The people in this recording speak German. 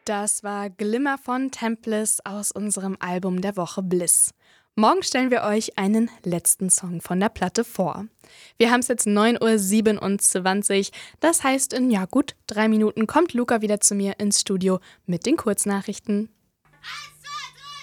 Das war Glimmer von Tempest aus unserem Album der Woche Bliss. Morgen stellen wir euch einen letzten Song von der Platte vor. Wir haben es jetzt 9:27 Uhr. Das heißt, in gut 3 Minuten kommt Luca wieder zu mir ins Studio mit den Kurznachrichten.